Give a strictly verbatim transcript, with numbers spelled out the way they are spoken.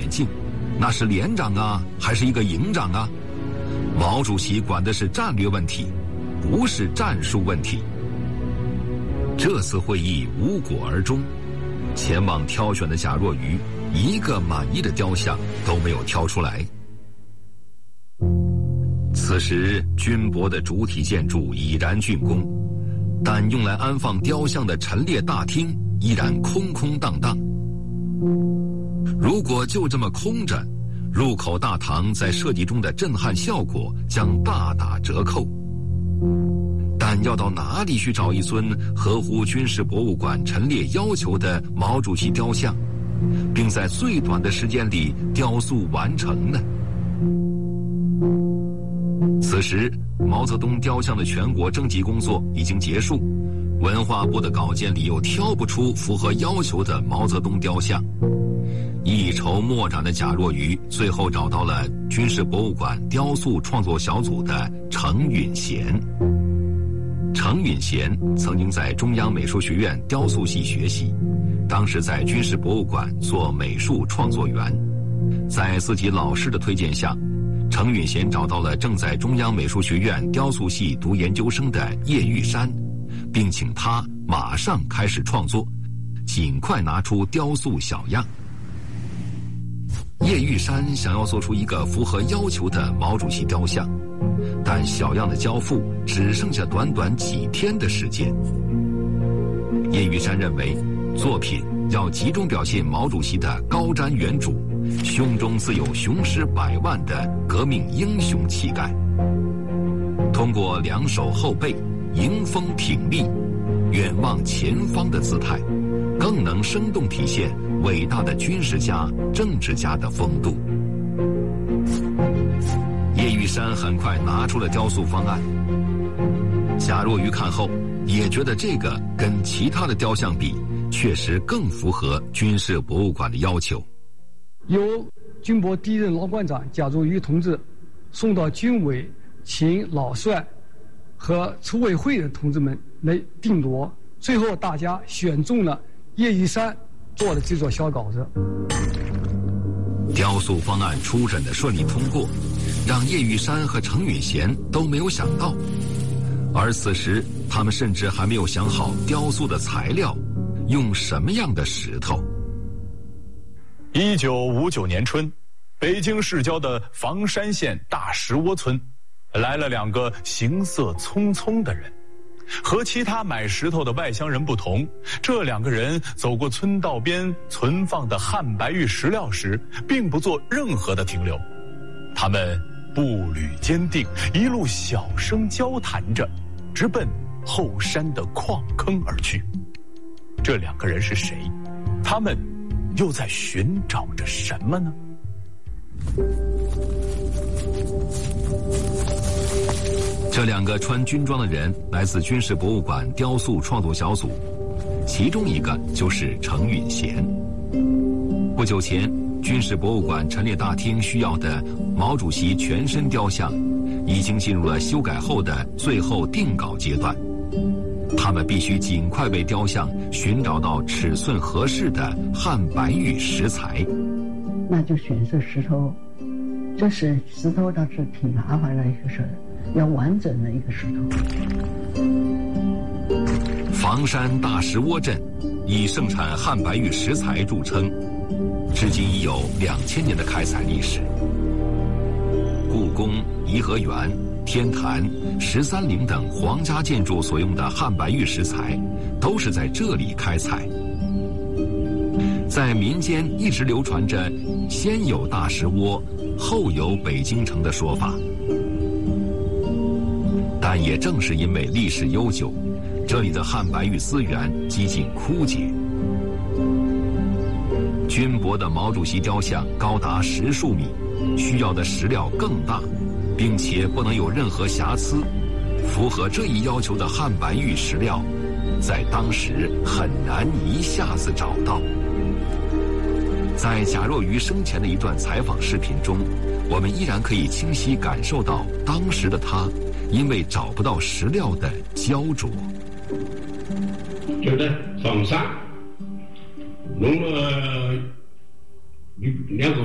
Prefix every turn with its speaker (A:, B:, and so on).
A: 眼镜，那是连长啊，还是一个营长啊？毛主席管的是战略问题，不是战术问题。这次会议无果而终，前往挑选的贾若愚一个满意的雕像都没有挑出来。此时军博的主体建筑已然竣工，但用来安放雕像的陈列大厅依然空空荡荡。如果就这么空着，入口大堂在设计中的震撼效果将大打折扣。但要到哪里去找一尊合乎军事博物馆陈列要求的毛主席雕像，并在最短的时间里雕塑完成呢？此时，毛泽东雕像的全国征集工作已经结束，文化部的稿件里又挑不出符合要求的毛泽东雕像。一筹莫展的贾若愚最后找到了军事博物馆雕塑创作小组的程允贤。程允贤曾经在中央美术学院雕塑系学习，当时在军事博物馆做美术创作员。在自己老师的推荐下，程允贤找到了正在中央美术学院雕塑系读研究生的叶玉山，并请他马上开始创作，尽快拿出雕塑小样。叶玉山想要做出一个符合要求的毛主席雕像，但小样的交付只剩下短短几天的时间。叶玉山认为，作品要集中表现毛主席的高瞻远瞩，胸中自有雄师百万的革命英雄气概。通过两手后背迎风挺立、远望前方的姿态，更能生动体现伟大的军事家、政治家的风度。叶玉山很快拿出了雕塑方案，贾若愚看后也觉得这个跟其他的雕像比，确实更符合军事博物馆的要求。
B: 由军博第一任老馆长贾若愚同志送到军委，请老帅和筹委会的同志们来定夺，最后大家选中了叶玉山做的这座小稿子。
A: 雕塑方案初审的顺利通过，让叶玉山和程允贤都没有想到，而此时他们甚至还没有想好雕塑的材料，用什么样的石头。
C: 一九五九年春，北京市郊的房山县大石窝村，来了两个行色匆匆的人。和其他买石头的外乡人不同，这两个人走过村道边存放的汉白玉石料时，并不做任何的停留。他们步履坚定，一路小声交谈着，直奔后山的矿坑而去。这两个人是谁？他们又在寻找着什么呢？
A: 这两个穿军装的人来自军事博物馆雕塑创作小组，其中一个就是程允贤。不久前，军事博物馆陈列大厅需要的毛主席全身雕像，已经进入了修改后的最后定稿阶段。他们必须尽快为雕像寻找到尺寸合适的汉白玉石材。
D: 那就选择石头，这是石头倒是挺麻烦的一个事儿，要完整的一个石头。
A: 房山大石窝镇以盛产汉白玉石材著称，至今已有两千年的开采历史。故宫、颐和园、天坛、十三陵等皇家建筑所用的汉白玉石材，都是在这里开采。在民间一直流传着先有大石窝，后有北京城的说法。但也正是因为历史悠久，这里的汉白玉资源几近枯竭。军博的毛主席雕像高达十数米，需要的石料更大，并且不能有任何瑕疵。符合这一要求的汉白玉石料，在当时很难一下子找到。在贾若愚生前的一段采访视频中，我们依然可以清晰感受到当时的他因为找不到石料的焦灼。
E: 就在房山弄了两个